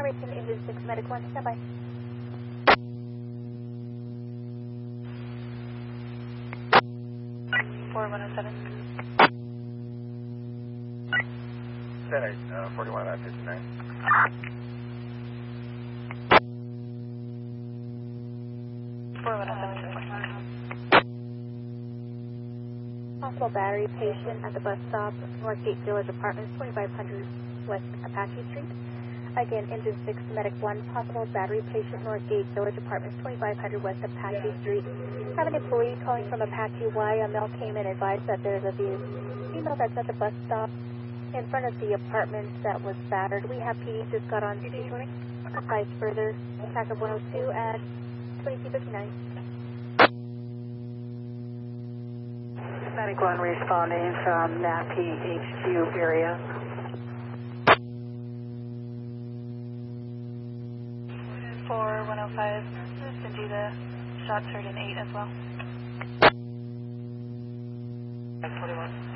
Harrington, engine 6, medic 1, standby. Senate 41 out 59. Possible battery patient at the bus stop, Northgate Village Apartments, 2500 West Apache Street. Again, engine 6, medic 1, possible battery patient, Northgate Village Apartments, 2500 West Apache Street. Have an employee calling from Apache Y. A mail came and advised that there's a female that's at the bus stop in front of the apartments that was battered. We have PD just got on C20. Applies further, backup 102 at 2259. Medic 1 responding from NAPI HQ area. For 105, Cindy, the shots heard in 8 as well. 41.